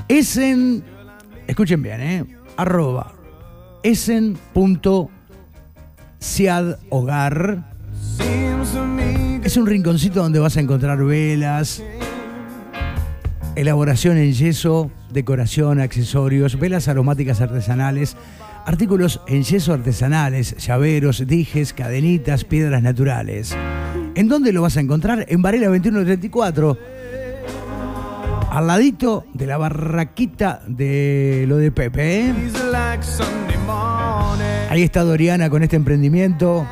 Essen, escuchen bien, arroba essen.ciadhogar. Es un rinconcito donde vas a encontrar velas, elaboración en yeso, decoración, accesorios, velas aromáticas artesanales, artículos en yeso artesanales, llaveros, dijes, cadenitas, piedras naturales. ¿En dónde lo vas a encontrar? En Varela 2134, al ladito de la barraquita de lo de Pepe. Ahí está Doriana con este emprendimiento.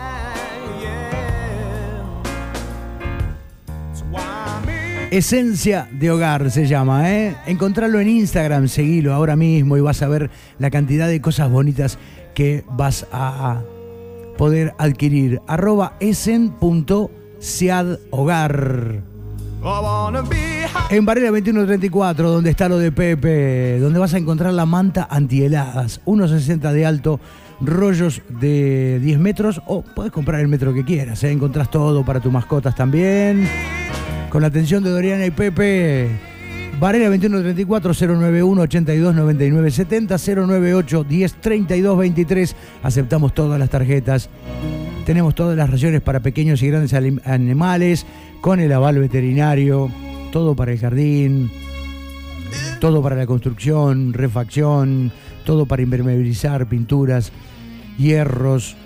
Esencia de Hogar se llama, Encontrarlo en Instagram, seguilo ahora mismo y vas a ver la cantidad de cosas bonitas que vas a poder adquirir. Arroba essen.ciadhogar. En Varela 2134, donde está lo de Pepe, donde vas a encontrar la manta antiheladas, 1,60 de alto, rollos de 10 metros, o puedes comprar el metro que quieras, encontrás todo para tus mascotas también. Con la atención de Doriana y Pepe. Varela 2134 091 82 99 70 098 10 32 23. Aceptamos todas las tarjetas. Tenemos todas las raciones para pequeños y grandes animales, con el aval veterinario, todo para el jardín, todo para la construcción, refacción, todo para impermeabilizar, pinturas, hierros,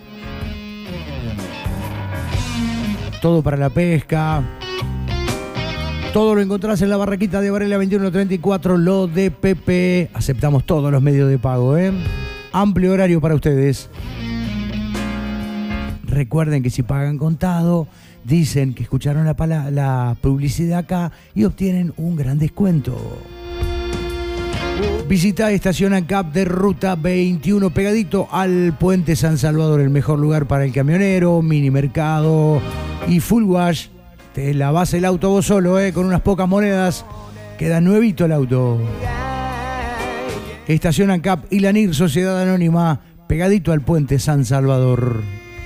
todo para la pesca. Todo lo encontrás en la barraquita de Varela 2134, lo de Pepe. Aceptamos todos los medios de pago, Amplio horario para ustedes. Recuerden que si pagan contado, dicen que escucharon la publicidad acá y obtienen un gran descuento. Visita Estación ANCAP de Ruta 21, pegadito al Puente San Salvador, el mejor lugar para el camionero, mini mercado y full wash. Te lavás el auto vos solo, con unas pocas monedas. Queda nuevito el auto. Estación ANCAP y la NIR, Sociedad Anónima, pegadito al Puente San Salvador.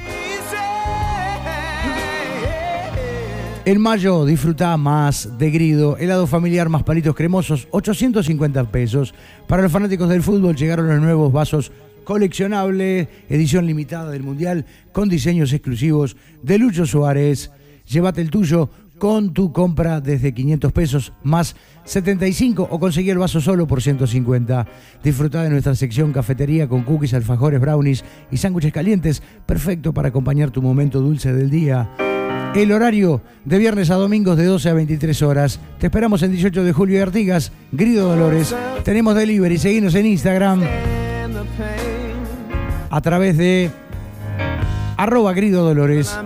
En mayo disfruta más de Grido, helado familiar más palitos cremosos, 850 pesos. Para los fanáticos del fútbol llegaron los nuevos vasos coleccionables, edición limitada del Mundial, con diseños exclusivos de Lucho Suárez. Llévate el tuyo con tu compra desde 500 pesos más 75 o conseguí el vaso solo por 150. Disfruta de nuestra sección cafetería con cookies, alfajores, brownies y sándwiches calientes, perfecto para acompañar tu momento dulce del día. El horario de viernes a domingos de 12 a 23 horas. Te esperamos en 18 de julio y Artigas, Grido Dolores. Tenemos delivery, seguinos en Instagram a través de @Grido Dolores.